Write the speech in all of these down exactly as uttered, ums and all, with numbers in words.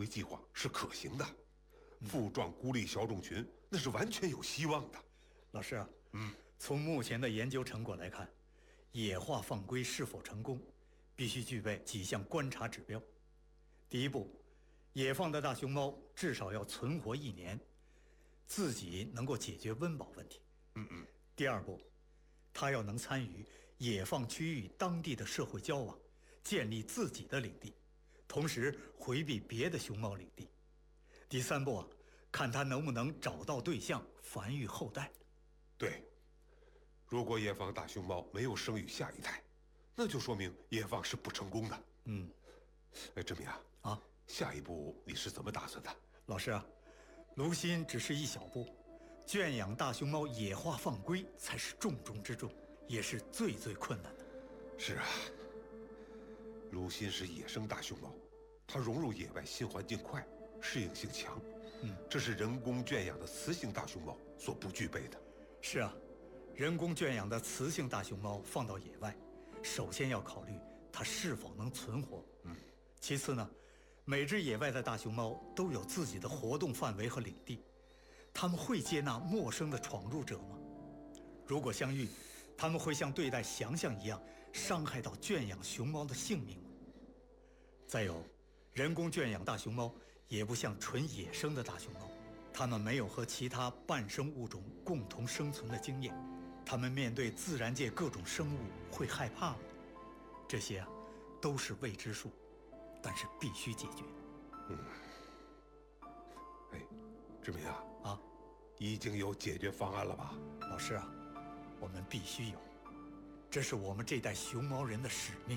归计划是可行的，复壮孤立小种群那是完全有希望的。 老师啊，嗯，从目前的研究成果来看，野化放归是否成功，必须具备几项观察指标。第一步，野放的大熊猫至少要存活一年，自己能够解决温饱问题。 嗯嗯。 第二步，它要能参与野放区域当地的社会交往，建立自己的领地，同时回避别的熊猫领地。第三步啊，看它能不能找到对象，繁育后代。 对，如果野放大熊猫没有生育下一代，那就说明野放是不成功的。 嗯， 哎，志明啊， 啊， 下一步你是怎么打算的？ 老师啊，卢鑫只是一小步，圈养大熊猫野化放归才是重中之重，也是最最困难的。 是啊，卢鑫是野生大熊猫，它融入野外新环境快，适应性强。嗯，这是人工圈养的雌性大熊猫所不具备的。 是啊，人工圈养的雌性大熊猫放到野外，首先要考虑它是否能存活。嗯，其次呢，每只野外的大熊猫都有自己的活动范围和领地，它们会接纳陌生的闯入者吗？如果相遇，它们会像对待翔象一样伤害到圈养熊猫的性命吗？再有，人工圈养大熊猫也不像纯野生的大熊猫，它们没有和其他半生物种共同生存的经验，它们面对自然界各种生物会害怕吗？这些啊，都是未知数，但是必须解决。 嗯，哎，志明啊， 啊， 已经有解决方案了吧？ 老师啊，我们必须有，这是我们这代熊猫人的使命。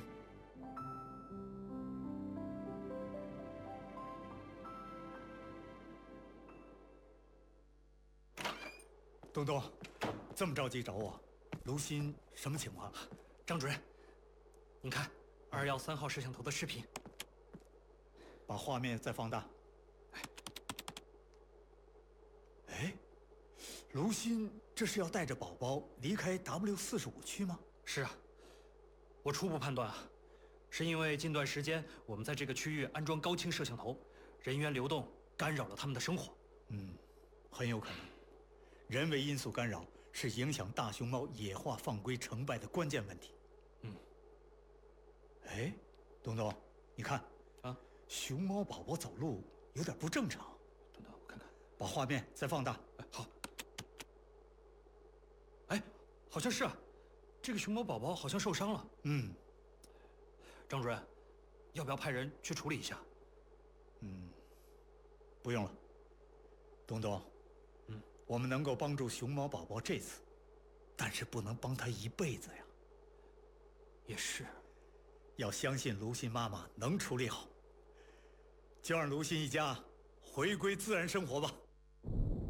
东东，这么着急找我，卢鑫什么情况？ 张主任，您看二幺三号摄像头的视频， 把画面再放大。哎，卢鑫这是要带着宝宝离开 W 四十五区吗？ 是啊，我初步判断啊，是因为近段时间我们在这个区域安装高清摄像头，人员流动干扰了他们的生活。 嗯，很有可能。人为因素干扰是影响大熊猫野化放归成败的关键问题。 嗯。 哎，东东，你看啊， 熊猫宝宝走路有点不正常。 等等，我看看， 把画面再放大。 哎，好。哎，好像是啊，这个熊猫宝宝好像受伤了。 嗯。 张主任，要不要派人去处理一下？ 嗯，不用了。东东。 嗯， 我们能够帮助熊猫宝宝这次，但是不能帮他一辈子呀。 也是， 要相信卢鑫妈妈能处理好，就让卢鑫一家回归自然生活吧。